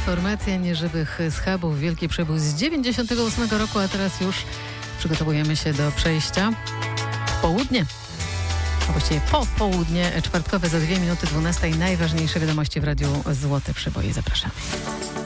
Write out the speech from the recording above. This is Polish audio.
formacja Nieżywych Schabów. Wielki przebój z 98 roku, a teraz już przygotowujemy się do przejścia w południe. A właściwie popołudnie czwartkowe za 2 minuty 12. Najważniejsze wiadomości w Radiu Złote Przeboje. Zapraszamy.